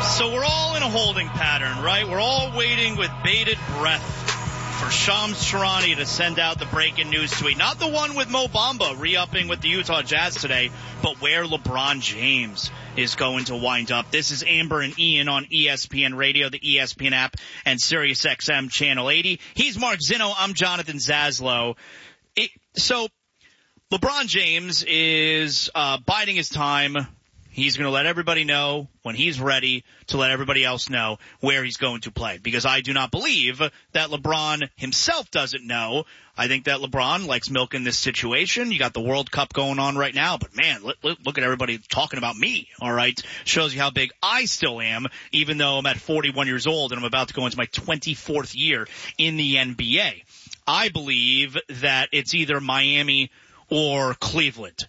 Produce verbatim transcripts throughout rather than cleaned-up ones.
So we're all in a holding pattern, right? We're all waiting with bated breath for Shams Charania to send out the breaking news tweet. Not the one with Mo Bamba re-upping with the Utah Jazz today, but where LeBron James is going to wind up. This is Amber and Ian on E S P N Radio, the E S P N app, and Sirius X M Channel eighty. He's Mark Zinno. I'm Jonathan Zaslow. It, so LeBron James is uh, biding his time. He's going to let everybody know when he's ready to let everybody else know where he's going to play. Because I do not believe that LeBron himself doesn't know. I think that LeBron likes milking this situation. You got the World Cup going on right now. But, man, look, look at everybody talking about me, all right? Shows you how big I still am, even though I'm at forty-one years old and I'm about to go into my twenty-fourth year in the N B A. I believe that it's either Miami or Cleveland.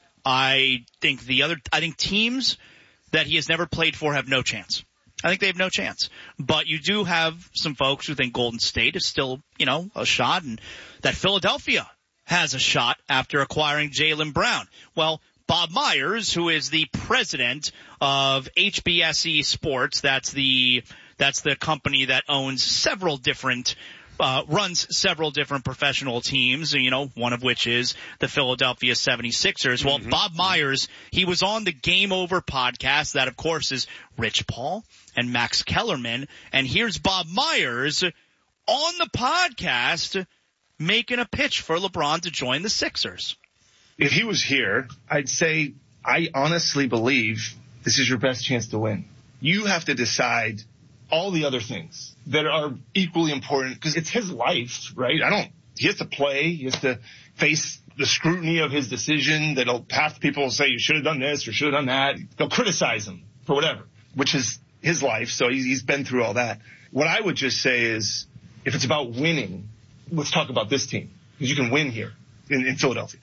I think the other, I think teams that he has never played for have no chance. I think they have no chance. But you do have some folks who think Golden State is still, you know, a shot, and that Philadelphia has a shot after acquiring Jaylen Brown. Well, Bob Myers, who is the president of H B S E Sports, that's the, that's the company that owns several different Uh, runs several different professional teams, you know, one of which is the Philadelphia seventy-sixers. Well, mm-hmm. Bob Myers, he was on the Game Over podcast. That, of course, is Rich Paul and Max Kellerman. And here's Bob Myers on the podcast making a pitch for LeBron to join the Sixers. If he was here, I'd say I honestly believe this is your best chance to win. You have to decide all the other things that are equally important because it's his life, right? I don't, he has to play. He has to face the scrutiny of his decision that'll half people will say you should have done this or should have done that. They'll criticize him for whatever, which is his life. So he's, he's been through all that. What I would just say is if it's about winning, let's talk about this team because you can win here in, in Philadelphia.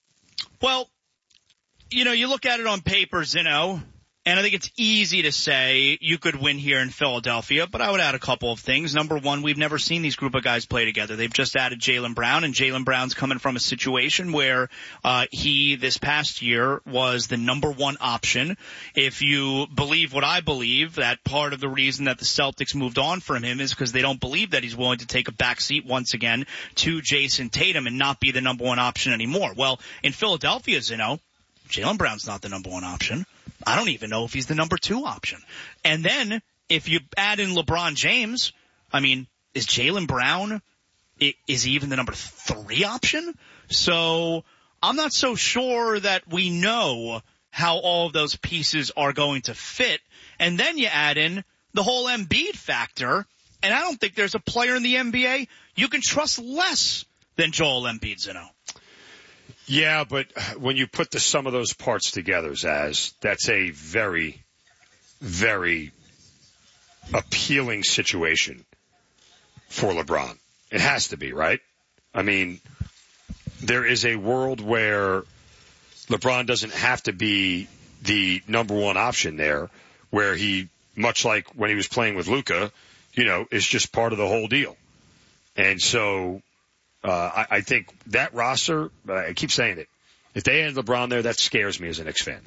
Well, you know, you look at it on paper, Zinno, and I think it's easy to say you could win here in Philadelphia, but I would add a couple of things. Number one, we've never seen these group of guys play together. They've just added Jaylen Brown, and Jaylen Brown's coming from a situation where uh he, this past year, was the number one option. If you believe what I believe, that part of the reason that the Celtics moved on from him is because they don't believe that he's willing to take a back seat once again to Jason Tatum and not be the number one option anymore. Well, in Philadelphia, you know, Jaylen Brown's not the number one option. I don't even know if he's the number two option. And then if you add in LeBron James, I mean, is Jaylen Brown, is he even the number three option? So I'm not so sure that we know how all of those pieces are going to fit. And then you add in the whole Embiid factor, and I don't think there's a player in the N B A you can trust less than Joel Embiid, Zinno. Yeah, but when you put the sum of those parts together, Zaz, that's a very, very appealing situation for LeBron. It has to be, right? I mean, there is a world where LeBron doesn't have to be the number one option there, where he, much like when he was playing with Luka, you know, is just part of the whole deal. And so Uh, I, I think that roster, uh, I keep saying it, if they had LeBron there, that scares me as a Knicks fan.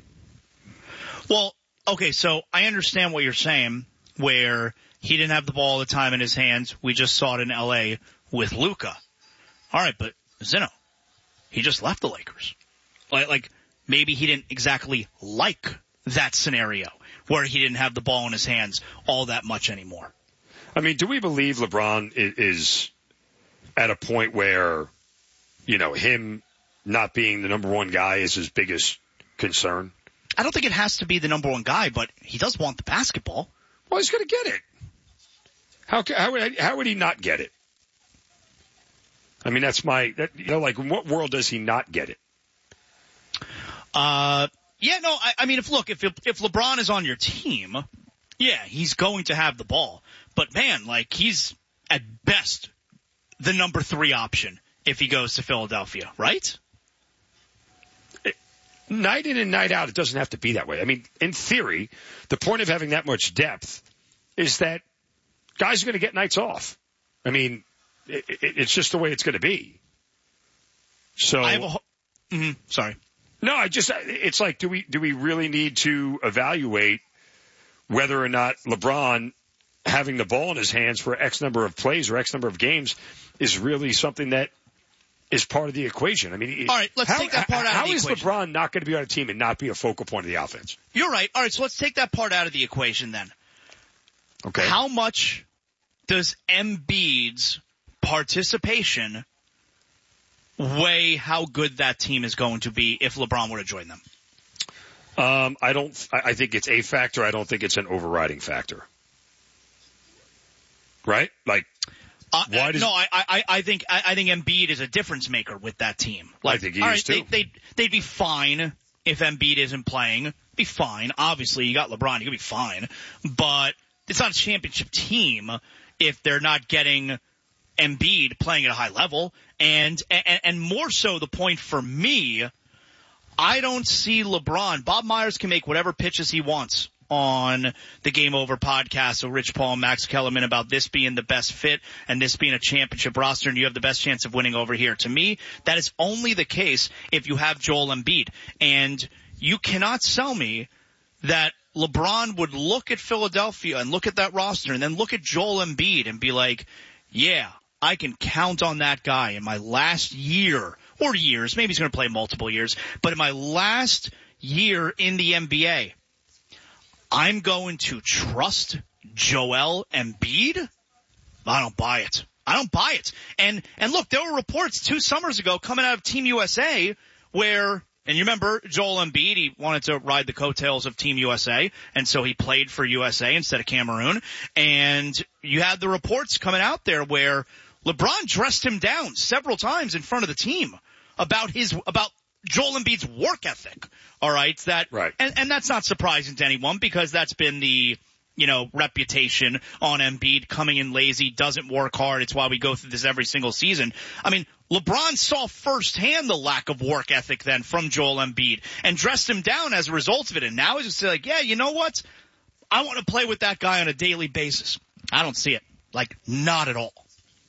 Well, okay, so I understand what you're saying, where he didn't have the ball all the time in his hands. We just saw it in L A with Luka. All right, but Zinno, he just left the Lakers. Like, like maybe he didn't exactly like that scenario where he didn't have the ball in his hands all that much anymore. I mean, do we believe LeBron is at a point where, you know, him not being the number one guy is his biggest concern? I don't think it has to be the number one guy, but he does want the basketball. Well, he's going to get it. How, how, would, how would he not get it? I mean, that's my, that, you know, like, in what world does he not get it? Uh, yeah, no, I, I mean, if, look, if, if LeBron is on your team, yeah, he's going to have the ball. But man, like, he's at best the number three option if he goes to Philadelphia, right? It, night in and night out, it doesn't have to be that way. I mean, in theory, the point of having that much depth is that guys are going to get nights off. I mean, it, it, it's just the way it's going to be. So, I have a, mm-hmm, sorry. No, I just, it's like, do we, do we really need to evaluate whether or not LeBron having the ball in his hands for X number of plays or X number of games is really something that is part of the equation. I mean, all right, let's how, take that part out how of the is equation. LeBron not going to be on a team and not be a focal point of the offense? You're right. All right, so let's take that part out of the equation then. Okay. How much does Embiid's participation weigh how good that team is going to be if LeBron were to join them? Um, I don't. I think it's a factor. I don't think it's an overriding factor. Right? Like, uh, why does no? I, I, I think I, I think Embiid is a difference maker with that team. Like, I think he all is right, too. They, they'd they'd be fine if Embiid isn't playing. Be fine. Obviously, you got LeBron. You could be fine, but it's not a championship team if they're not getting Embiid playing at a high level. And and, and more so, the point for me, I don't see LeBron. Bob Myers can make whatever pitches he wants on the Game Over podcast of Rich Paul and Max Kellerman about this being the best fit and this being a championship roster and you have the best chance of winning over here. To me, that is only the case if you have Joel Embiid. And you cannot sell me that LeBron would look at Philadelphia and look at that roster and then look at Joel Embiid and be like, yeah, I can count on that guy in my last year or years. Maybe he's going to play multiple years, but in my last year in the N B A, I'm going to trust Joel Embiid? I don't buy it. I don't buy it. And, and look, there were reports two summers ago coming out of Team U S A where, and you remember Joel Embiid, he wanted to ride the coattails of Team U S A, and so he played for U S A instead of Cameroon. And you had the reports coming out there where LeBron dressed him down several times in front of the team about his, about Joel Embiid's work ethic. All right. That, right. And, and that's not surprising to anyone because that's been the, you know, reputation on Embiid, coming in lazy, doesn't work hard. It's why we go through this every single season. I mean, LeBron saw firsthand the lack of work ethic then from Joel Embiid and dressed him down as a result of it. And now he's just like, yeah, you know what? I want to play with that guy on a daily basis. I don't see it. Like, not at all.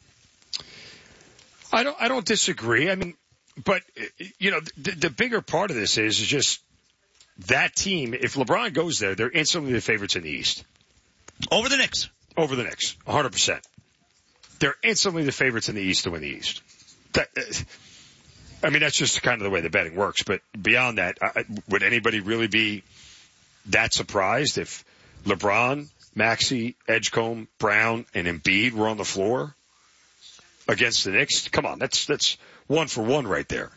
I don't, I don't disagree. I mean, but, you know, the, the bigger part of this is, is just that team, if LeBron goes there, they're instantly the favorites in the East. Over the Knicks. Over the Knicks. one hundred percent. They're instantly the favorites in the East to win the East. That, I mean, that's just kind of the way the betting works. But beyond that, I, would anybody really be that surprised if LeBron, Maxey, Edgecombe, Brown, and Embiid were on the floor against the Knicks? Come on, that's that's one for one right there.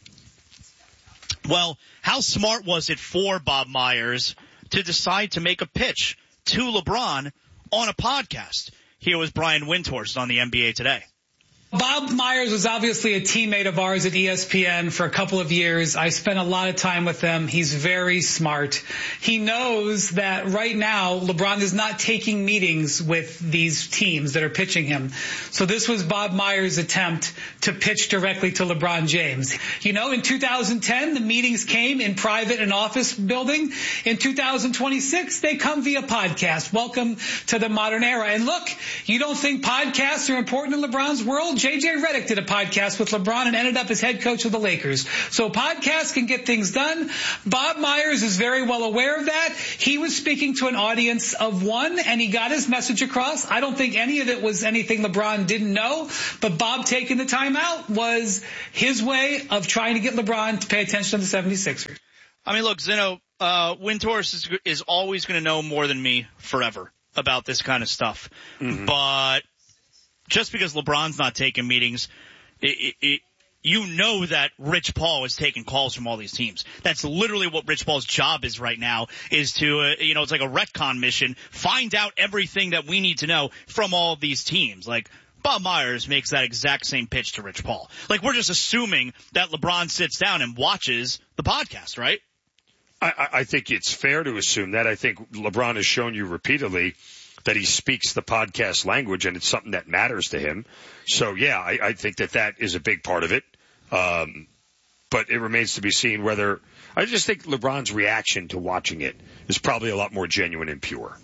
Well, how smart was it for Bob Myers to decide to make a pitch to LeBron on a podcast? Here was Brian Windhorst on the N B A Today. Bob Myers was obviously a teammate of ours at E S P N for a couple of years. I spent a lot of time with him. He's very smart. He knows that right now LeBron is not taking meetings with these teams that are pitching him. So this was Bob Myers' attempt to pitch directly to LeBron James. You know, in two thousand ten, the meetings came in private and office building. In two thousand twenty-six, they come via podcast. Welcome to the modern era. And look, you don't think podcasts are important in LeBron's world? J J Redick did a podcast with LeBron and ended up as head coach of the Lakers. So podcasts can get things done. Bob Myers is very well aware of that. He was speaking to an audience of one, and he got his message across. I don't think any of it was anything LeBron didn't know, but Bob taking the time out was his way of trying to get LeBron to pay attention to the seventy-sixers. I mean, look, Zeno, uh, Windhorst is, is always going to know more than me forever about this kind of stuff. Mm-hmm. But just because LeBron's not taking meetings, it, it, it, you know that Rich Paul is taking calls from all these teams. That's literally what Rich Paul's job is right now, is to, uh, you know, it's like a retcon mission. Find out everything that we need to know from all of these teams. Like, Bob Myers makes that exact same pitch to Rich Paul. Like, we're just assuming that LeBron sits down and watches the podcast, right? I, I think it's fair to assume that. I think LeBron has shown you repeatedly that he speaks the podcast language, and it's something that matters to him. So, yeah, I, I think that that is a big part of it. Um, but it remains to be seen whether – I just think LeBron's reaction to watching it is probably a lot more genuine and pure.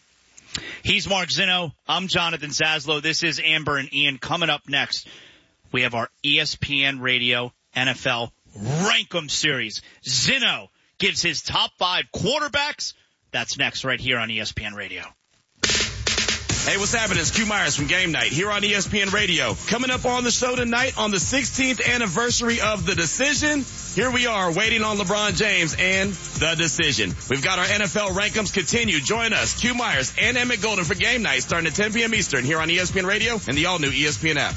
He's Mark Zinno. I'm Jonathan Zaslow. This is Amber and Ian. Coming up next, we have our E S P N Radio N F L Rank 'em series. Zinno gives his top five quarterbacks That's next right here on E S P N Radio. Hey, what's happening? It's Q Myers from Game Night here on E S P N Radio. Coming up on the show tonight on the sixteenth anniversary of The Decision, here we are waiting on LeBron James and The Decision. We've got our N F L Rankums continue. Join us, Q Myers and Emmett Golden for Game Night starting at ten p.m. Eastern here on E S P N Radio and the all-new E S P N app.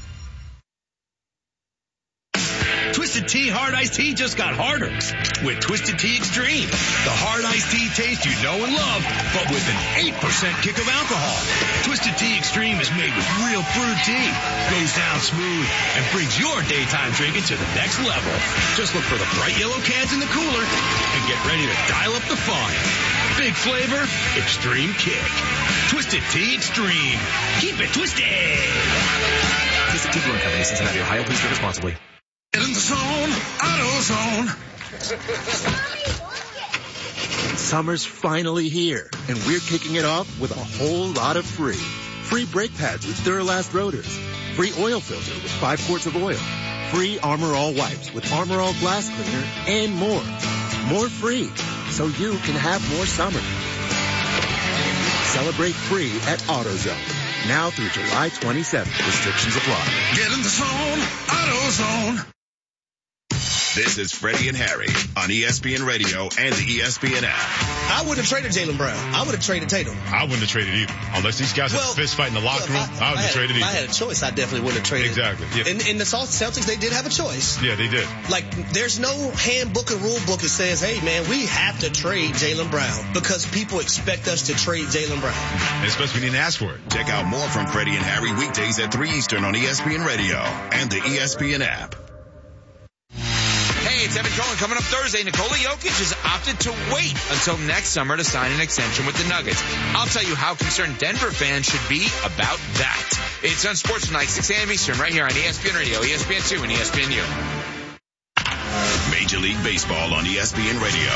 Twisted Tea Hard Iced Tea just got harder with Twisted Tea Extreme. The hard iced tea taste you know and love, but with an eight percent kick of alcohol. Twisted Tea Extreme is made with real brewed tea, goes down smooth, and brings your daytime drinking to the next level. Just look for the bright yellow cans in the cooler and get ready to dial up the fun. Big flavor, extreme kick. Twisted Tea Extreme. Keep it twisted. Twisted Tea Brewing Company, Cincinnati, Ohio. Please drink responsibly. Get in the zone, AutoZone. Summer's finally here, and we're kicking it off with a whole lot of free. Free brake pads with Duralast rotors. Free oil filter with five quarts of oil. Free Armor All wipes with Armor All glass cleaner, and more. More free, so you can have more summer. Celebrate free at AutoZone. Now through July twenty-seventh. Restrictions apply. Get in the zone, AutoZone. This is Freddie and Harry on E S P N Radio and the E S P N app. I wouldn't have traded Jaylen Brown. I would have traded Tatum. I wouldn't have traded either. Unless these guys well, had a fist fight in the locker room, I, I wouldn't have traded either. If I had a choice, I definitely wouldn't have traded. Exactly. Yeah. In, in the Celtics, they did have a choice. Yeah, they did. Like, there's no handbook or rule book that says, hey, man, we have to trade Jaylen Brown because people expect us to trade Jaylen Brown. And especially we didn't ask for it. Check out more from Freddie and Harry weekdays at three Eastern on E S P N Radio and the E S P N app. Hey, it's Evan Cohen. Coming up Thursday, Nikola Jokic has opted to wait until next summer to sign an extension with the Nuggets. I'll tell you how concerned Denver fans should be about that. It's on Sports Tonight, six a.m. Eastern, right here on E S P N Radio, E S P N two, and E S P N U. Major League Baseball on E S P N Radio.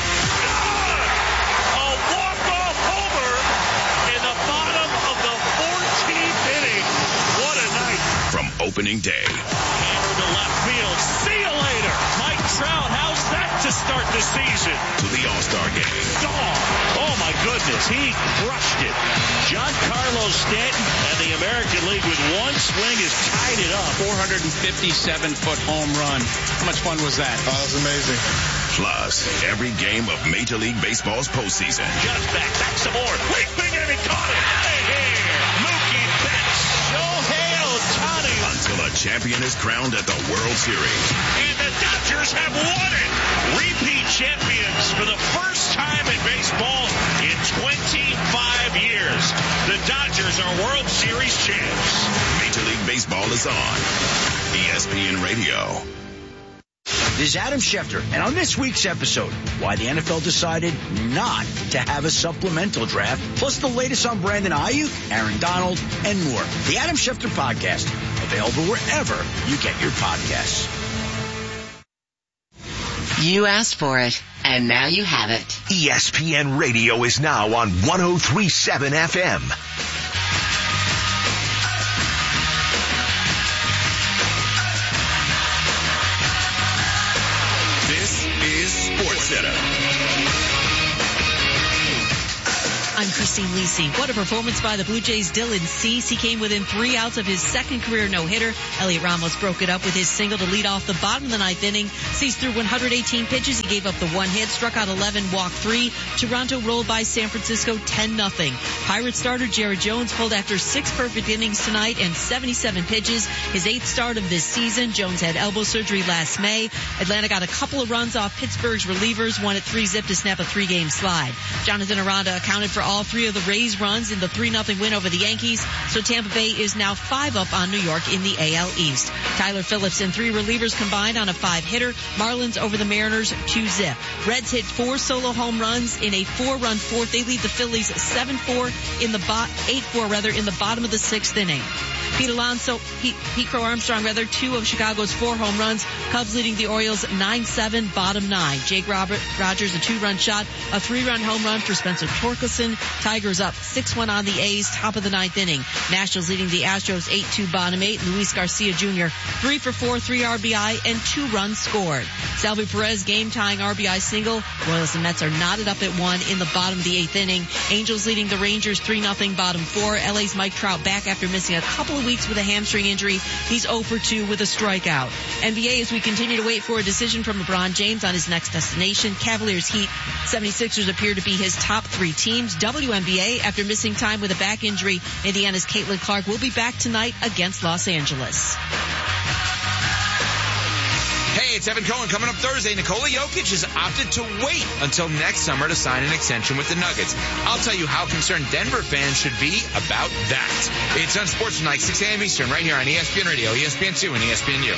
A walk-off homer in the bottom of the fourteenth inning. What a night. From opening day. Hammer to left field. See you later. Mike Trout, how's that to start the season? To the All-Star game. Oh, oh my goodness. He crushed it. Giancarlo Stanton and the American League with one swing has tied it up. four hundred fifty-seven foot home run. How much fun was that? Oh, that was amazing. Plus, every game of Major League Baseball's postseason. Just back, back some more. Leaping and he caught it. Out of here. Mookie Betts. Shohei Ohtani. Until a champion is crowned at the World Series. And the Dodgers have won it. Repeat champions for the first time in baseball in twenty-five years. The Dodgers are World Series champs. Major League Baseball is on E S P N Radio. This is Adam Schefter, and on this week's episode, why the N F L decided not to have a supplemental draft, plus the latest on Brandon Ayuk, Aaron Donald, and more. The Adam Schefter Podcast, available wherever you get your podcasts. You asked for it, and now you have it. E S P N Radio is now on one oh three point seven F M. This is SportsCenter. I'm Christine Lisi. What a performance by the Blue Jays' Dylan Cease. He came within three outs of his second career no-hitter. Elliot Ramos broke it up with his single to lead off the bottom of the ninth inning. Cease threw one hundred eighteen pitches. He gave up the one hit, struck out eleven, walked three. Toronto rolled by San Francisco ten nothing. Pirates starter Jared Jones pulled after six perfect innings tonight and seventy-seven pitches. His eighth start of this season. Jones had elbow surgery last May. Atlanta got a couple of runs off Pittsburgh's relievers, won at three zip to snap a three-game slide. Jonathan Aranda accounted for all three of the Rays' runs in the three nothing win over the Yankees, so Tampa Bay is now five up on New York in the A L East. Tyler Phillips and three relievers combined on a five-hitter. Marlins over the Mariners two zip. Reds hit four solo home runs in a four-run fourth. They lead the Phillies seven four in the bo- eight four rather in the bottom of the sixth inning. Pete Alonso, Pete, Pete Crow Armstrong, rather, two of Chicago's four home runs. Cubs leading the Orioles nine seven, bottom nine. Jake Robert, Rogers, a two-run shot, a three-run home run for Spencer Torkelson. Tigers up six one on the A's, top of the ninth inning. Nationals leading the Astros eight two, bottom eight. Luis Garcia Junior, three for four, three R B I, and two runs scored. Salvi Perez, game-tying R B I single. Royals and Mets are knotted up at one in the bottom of the eighth inning. Angels leading the Rangers three nothing, bottom four. L A's Mike Trout back after missing a couple of weeks with a hamstring injury. He's zero for two with a strikeout. N B A, as we continue to wait for a decision from LeBron James on his next destination. Cavaliers Heat, seventy-sixers appear to be his top three teams. W N B A, after missing time with a back injury, Indiana's Caitlin Clark will be back tonight against Los Angeles. Hey, it's Evan Cohen. Coming up Thursday, Nikola Jokic has opted to wait until next summer to sign an extension with the Nuggets. I'll tell you how concerned Denver fans should be about that. It's on Sports Tonight, six a.m. Eastern, right here on E S P N Radio, E S P N two, and E S P N U.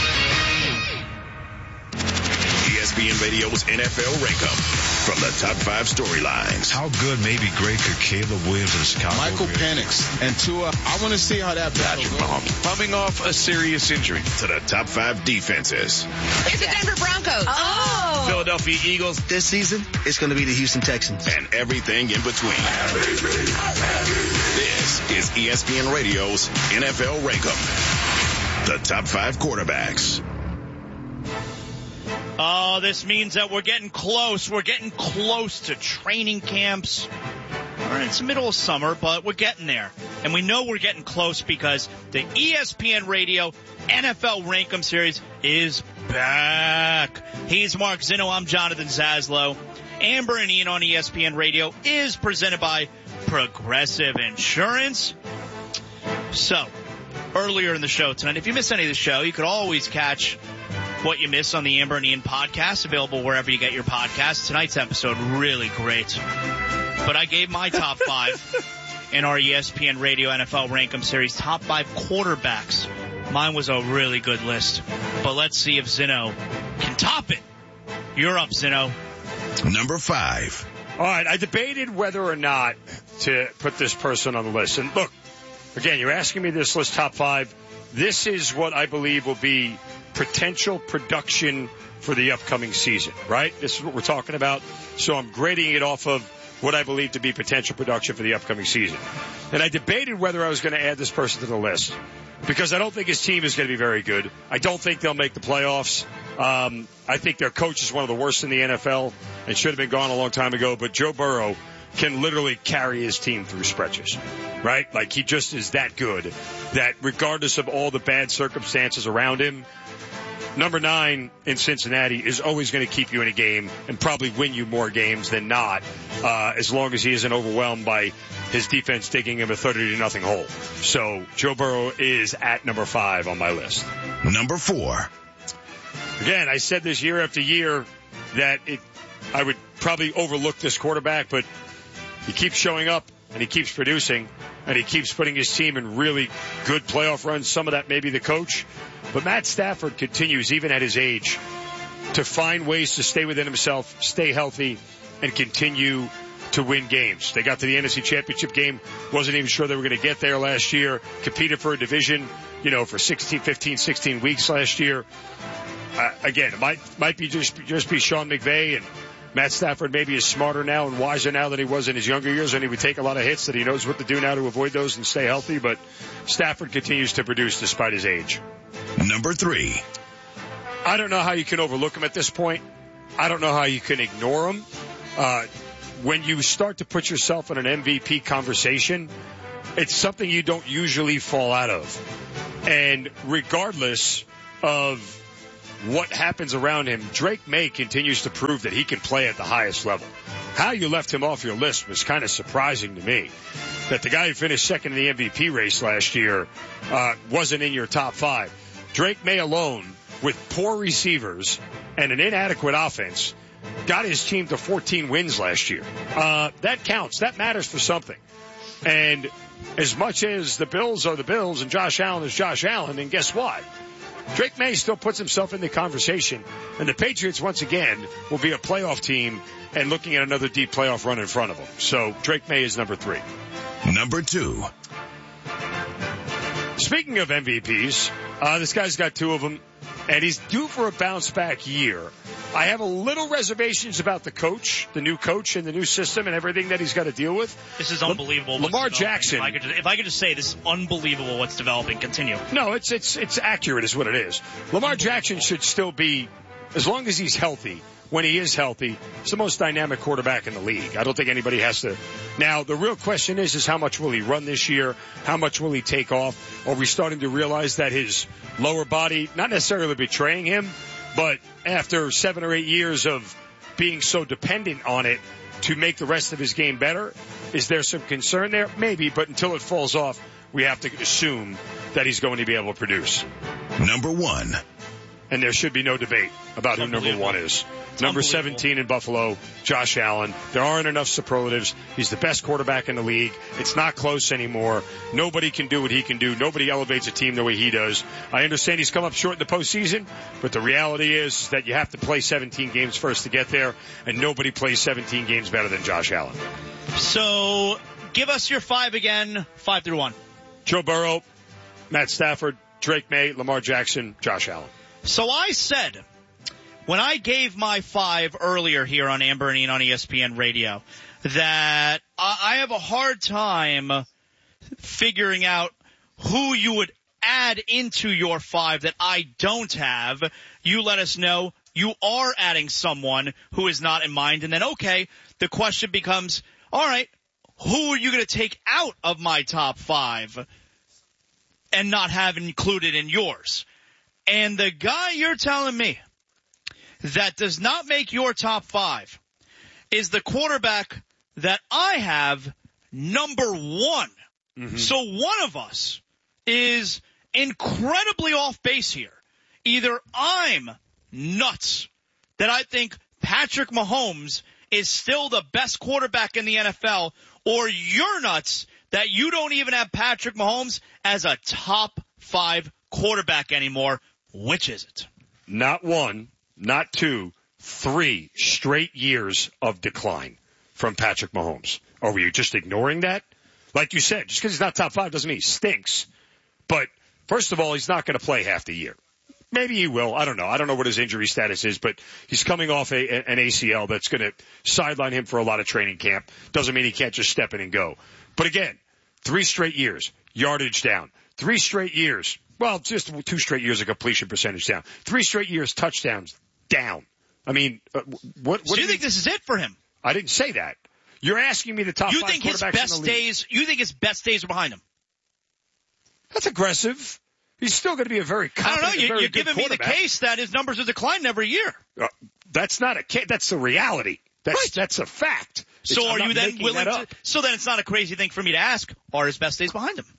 E S P N Radio's N F L Rankup. From the top five storylines. How good, maybe great, could Caleb Williams and Chicago Michael be? Penix and Tua. I want to see how that battle goes. Coming off a serious injury to the top five defenses. It's the Denver Broncos. Oh. Philadelphia Eagles. This season, it's going to be the Houston Texans. And everything in between. This is E S P N Radio's N F L Rankup. The top five quarterbacks. Oh, this means that we're getting close. We're getting close to training camps. All right, it's the middle of summer, but we're getting there. And we know we're getting close because the E S P N Radio N F L Rankum Series is back. He's Mark Zinno. I'm Jonathan Zaslow. Amber and Ian on E S P N Radio is presented by Progressive Insurance. So, earlier in the show tonight, if you missed any of the show, you could always catch what you missed on the Amber and Ian podcast, available wherever you get your podcasts. Tonight's episode, really great. But I gave my top five in our E S P N Radio N F L Rankum Series, top five quarterbacks. Mine was a really good list. But let's see if Zinno can top it. You're up, Zinno. Number five. All right, I debated whether or not to put this person on the list. And look, again, you're asking me this list, top five. This is what I believe will be potential production for the upcoming season, right? This is what we're talking about. So I'm grading it off of what I believe to be potential production for the upcoming season. And I debated whether I was going to add this person to the list because I don't think his team is going to be very good. I don't think they'll make the playoffs. Um, I think their coach is one of the worst in the N F L and should have been gone a long time ago. But Joe Burrow can literally carry his team through stretches, right? Like he just is that good that regardless of all the bad circumstances around him, number nine in Cincinnati is always going to keep you in a game and probably win you more games than not, uh, as long as he isn't overwhelmed by his defense digging him a thirty to nothing hole. So Joe Burrow is at number five on my list. Number four. Again, I said this year after year that it, I would probably overlook this quarterback, but he keeps showing up and he keeps producing and he keeps putting his team in really good playoff runs. Some of that may be the coach. But Matt Stafford continues, even at his age, to find ways to stay within himself, stay healthy, and continue to win games. They got to the N F C Championship game, wasn't even sure they were going to get there last year, competed for a division, you know, for sixteen, fifteen, sixteen weeks last year. Uh, again, it might, might be just, just be Sean McVay, and Matt Stafford maybe is smarter now and wiser now than he was in his younger years, and he would take a lot of hits that he knows what to do now to avoid those and stay healthy, but Stafford continues to produce despite his age. Number three. I don't know how you can overlook him at this point. I don't know how you can ignore him. Uh, when you start to put yourself in an M V P conversation, it's something you don't usually fall out of. And regardless of what happens around him, Drake May continues to prove that he can play at the highest level. How you left him off your list was kind of surprising to me. That the guy who finished second in the M V P race last year uh, wasn't in your top five. Drake May alone, with poor receivers and an inadequate offense, got his team to fourteen wins last year. Uh, that counts. That matters for something. And as much as the Bills are the Bills and Josh Allen is Josh Allen, and guess what? Drake May still puts himself in the conversation, and the Patriots, once again, will be a playoff team and looking at another deep playoff run in front of them. So Drake May is number three. Number two. Speaking of M V Ps, uh, this guy's got two of them, and he's due for a bounce-back year. I have a little reservations about the coach, the new coach, and the new system and everything that he's got to deal with. This is unbelievable. Lamar Jackson. If I, could just, if I could just say this is unbelievable what's developing. Continue. No, it's it's it's accurate is what it is. Lamar Jackson should still be, as long as he's healthy, when he is healthy, he's the most dynamic quarterback in the league. I don't think anybody has to. Now, the real question is, is how much will he run this year? How much will he take off? Are we starting to realize that his lower body, not necessarily betraying him, but after seven or eight years of being so dependent on it to make the rest of his game better, is there some concern there? Maybe, but until it falls off, we have to assume that he's going to be able to produce. Number one. And there should be no debate about who number one is. Number seventeen in Buffalo, Josh Allen. There aren't enough superlatives. He's the best quarterback in the league. It's not close anymore. Nobody can do what he can do. Nobody elevates a team the way he does. I understand he's come up short in the postseason, but the reality is that you have to play seventeen games first to get there, and nobody plays seventeen games better than Josh Allen. So give us your five again, five through one. Joe Burrow, Matt Stafford, Drake May, Lamar Jackson, Josh Allen. So I said, when I gave my five earlier here on Amber and Ian on E S P N Radio, that I have a hard time figuring out who you would add into your five that I don't have. You let us know you are adding someone who is not in mind. And then, okay, the question becomes, all right, who are you going to take out of my top five and not have included in yours? And the guy you're telling me that does not make your top five is the quarterback that I have number one. Mm-hmm. So one of us is incredibly off base here. Either I'm nuts that I think Patrick Mahomes is still the best quarterback in the N F L, or you're nuts that you don't even have Patrick Mahomes as a top five quarterback anymore. Which is it? Not one, not two, three straight years of decline from Patrick Mahomes. Are we just ignoring that? Like you said, just because he's not top five doesn't mean he stinks. But first of all, he's not going to play half the year. Maybe he will. I don't know. I don't know what his injury status is, but he's coming off a, an A C L that's going to sideline him for a lot of training camp. Doesn't mean he can't just step in and go. But again, three straight years, yardage down. Three straight years. Well, just two straight years of completion percentage down. Three straight years touchdowns down. I mean, uh, what, what so do you think this is it for him? I didn't say that. You're asking me the top you five think his quarterbacks best in the league. days, you think his best days are behind him? That's aggressive. He's still going to be a very confident, I don't know. You, very you're good giving me the case that his numbers are declining every year. Uh, that's not a case. That's the reality. That's, right. that's a fact. So it's, are you then willing to? So then it's not a crazy thing for me to ask, are his best days behind him?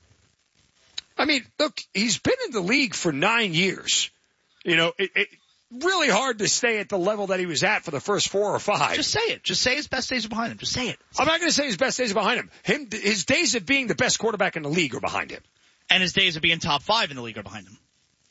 I mean, look, he's been in the league for nine years. You know, it, it really hard to stay at the level that he was at for the first four or five. Just say it. Just say his best days are behind him. Just say it. I'm not going to say his best days are behind him. Him, his days of being the best quarterback in the league are behind him. And his days of being top five in the league are behind him.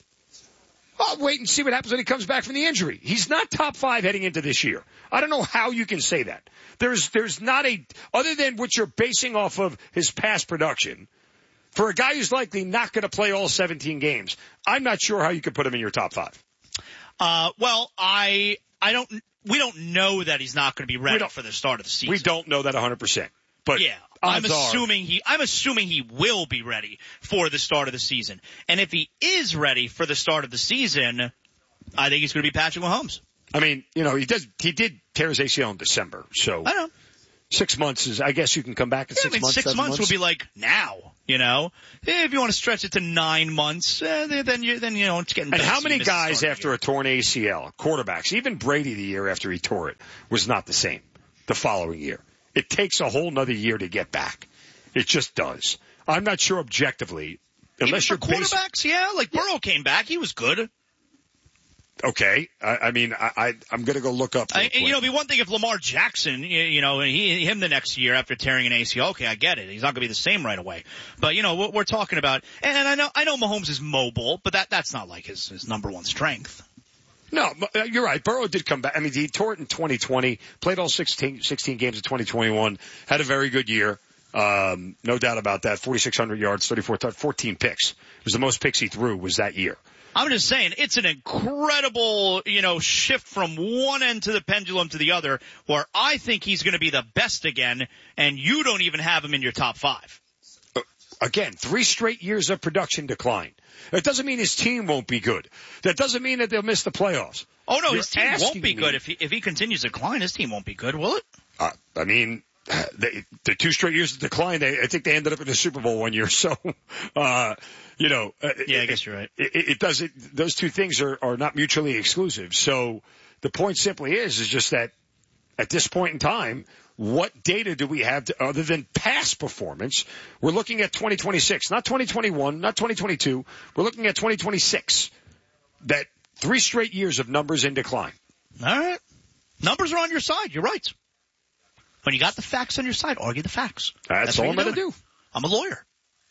I'll wait and see what happens when he comes back from the injury. He's not top five heading into this year. I don't know how you can say that. There's, there's not a, other than what you're basing off of his past production, for a guy who's likely not going to play all seventeen games, I'm not sure how you could put him in your top five. Uh, well, I, I don't, we don't know that he's not going to be ready for the start of the season. We don't know that one hundred percent. But yeah, I'm assuming he, I'm assuming he will be ready for the start of the season. And if he is ready for the start of the season, I think he's going to be Patrick Mahomes. I mean, you know, he does, he did tear his A C L in December, so. I know. Six months is, I guess you can come back in yeah, six I mean, months. Six months, months would be like now, you know. If you want to stretch it to nine months, eh, then you then you know it's getting. And how many so guys after a torn A C L, quarterbacks, even Brady the year after he tore it, was not the same the following year. It takes a whole nother year to get back. It just does. I'm not sure objectively, unless even for you're quarterbacks, based, yeah, like Burrow came back, he was good. Okay, I, I mean, I, I, I'm going to go look up. I, you know, it'd be one thing if Lamar Jackson, you, you know, he, him the next year after tearing an A C L. Okay, I get it. He's not going to be the same right away. But you know, what we're talking about, and I know, I know Mahomes is mobile, but that that's not like his his number one strength. No, you're right. Burrow did come back. I mean, he tore it in twenty twenty, played all sixteen, sixteen games in twenty twenty-one, had a very good year. Um, no doubt about that. forty-six hundred yards, thirty-four, fourteen picks. It was the most picks he threw was that year. I'm just saying, it's an incredible, you know, shift from one end to the pendulum to the other, where I think he's going to be the best again, and you don't even have him in your top five. Uh, again, three straight years of production decline. That doesn't mean his team won't be good. That doesn't mean that they'll miss the playoffs. Oh, no, You're his team won't be me, good. If he, if he continues to decline, his team won't be good, will it? Uh, I mean, they, the two straight years of decline, they, I think they ended up in the Super Bowl one year, so, uh, you know. Uh, yeah, I it, guess you're right. It, it, it does it, those two things are, are not mutually exclusive. So the point simply is, is just that at this point in time, what data do we have to, other than past performance? We're looking at twenty twenty-six, not twenty twenty-one, not twenty twenty-two. We're looking at twenty twenty-six. That three straight years of numbers in decline. All right. Numbers are on your side. You're right. When you got the facts on your side, argue the facts. That's, That's all what I'm going to do. I'm a lawyer.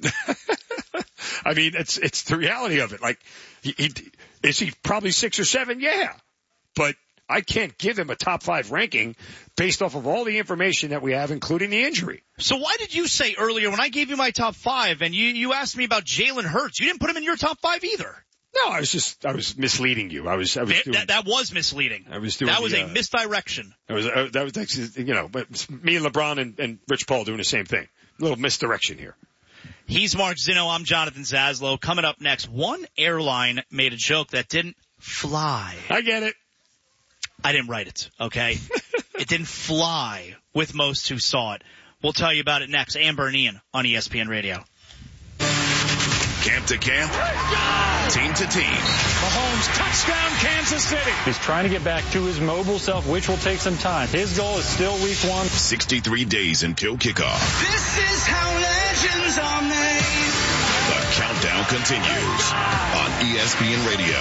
I mean, it's it's the reality of it. Like, he, he, is he probably six or seven? Yeah. But I can't give him a top five ranking based off of all the information that we have, including the injury. So why did you say earlier when I gave you my top five and you, you asked me about Jalen Hurts, you didn't put him in your top five either? No, I was just, I was misleading you. I was, I was that, doing, that, that was misleading. I was doing That was the, a uh, misdirection. That was, uh, that was, actually, you know, but me and LeBron and, and Rich Paul doing the same thing. A little misdirection here. He's Mark Zinno. I'm Jonathan Zaslow. Coming up next, one airline made a joke that didn't fly. I get it. I didn't write it, okay? It didn't fly with most who saw it. We'll tell you about it next. Amber and Ian on E S P N Radio. Camp to camp, team to team. Mahomes, touchdown, Kansas City. He's trying to get back to his mobile self, which will take some time. His goal is still week one. sixty-three days until kickoff. This is how legends are made. The countdown continues on E S P N Radio.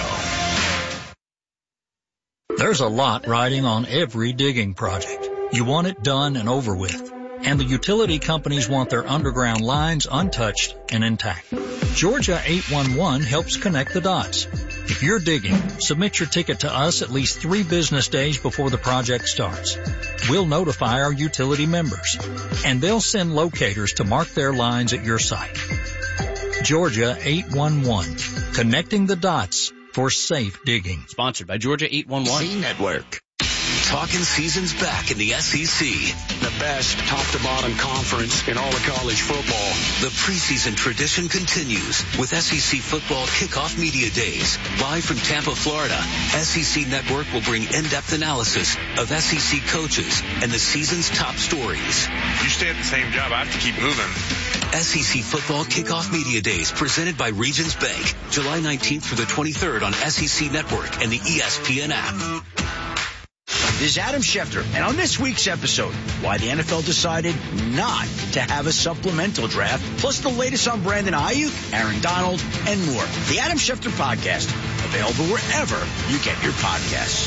There's a lot riding on every digging project. You want it done and over with. And the utility companies want their underground lines untouched and intact. Georgia eight one one helps connect the dots. If you're digging, submit your ticket to us at least three business days before the project starts. We'll notify our utility members, and they'll send locators to mark their lines at your site. Georgia eight one one, connecting the dots for safe digging. Sponsored by Georgia eight one one. C Network. Talking season's back in the S E C. The best top-to-bottom conference in all of college football. The preseason tradition continues with S E C Football Kickoff Media Days. Live from Tampa, Florida, S E C Network will bring in-depth analysis of S E C coaches and the season's top stories. You stay at the same job, I have to keep moving. S E C Football Kickoff Media Days presented by Regions Bank. July nineteenth through the twenty-third on S E C Network and the E S P N app. This is Adam Schefter, and on this week's episode, why the N F L decided not to have a supplemental draft, plus the latest on Brandon Ayuk, Aaron Donald, and more. The Adam Schefter Podcast, available wherever you get your podcasts.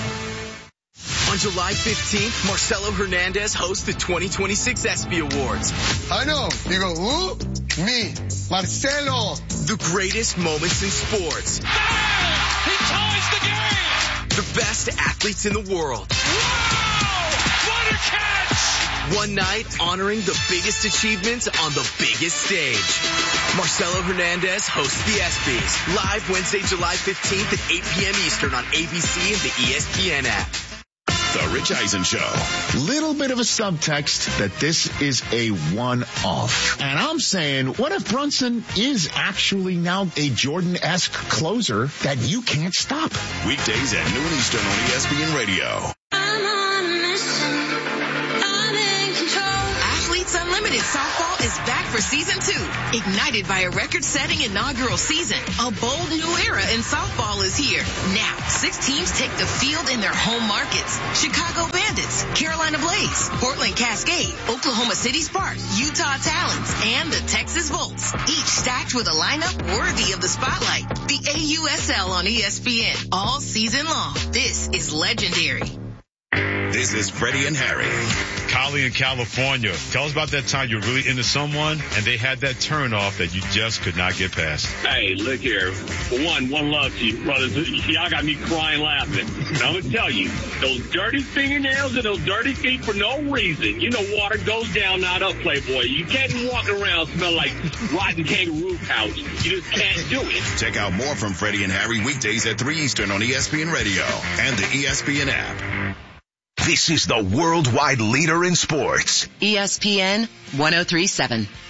On July fifteenth, Marcelo Hernandez hosts the twenty twenty-six ESPY Awards. I know. You go, who? Me, Marcelo. The greatest moments in sports. Ah! He ties the game! The best athletes in the world. Wow! What a catch! One night honoring the biggest achievements on the biggest stage. Marcelo Hernandez hosts the ESPYs. Live Wednesday, July fifteenth at eight p.m. Eastern on A B C and the E S P N app. The Rich Eisen Show. Little bit of a subtext that this is a one-off. And I'm saying, what if Brunson is actually now a Jordan-esque closer that you can't stop? Weekdays at noon Eastern on E S P N Radio. I'm on a mission. I'm in control. Athletes Unlimited Softball is back for season two. Ignited by a record-setting inaugural season, a bold new era in softball is here. Now, six teams take the field in their home markets. Chicago Bandits, Carolina Blaze, Portland Cascade, Oklahoma City Sparks, Utah Talons, and the Texas Volts. Each stacked with a lineup worthy of the spotlight. The A U S L on E S P N all season long. This is legendary. This is Freddie and Harry. Kylie in California. Tell us about that time you're really into someone and they had that turn off that you just could not get past. Hey, look here. For one, one love to you, brothers. Y'all got me crying laughing. And I'm going to tell you, those dirty fingernails and those dirty feet for no reason. You know water goes down, not up, Playboy. You can't walk around smell like rotten kangaroo pouch. You just can't do it. Check out more from Freddie and Harry weekdays at three Eastern on E S P N Radio and the E S P N app. This is the worldwide leader in sports. E S P N one oh three point seven.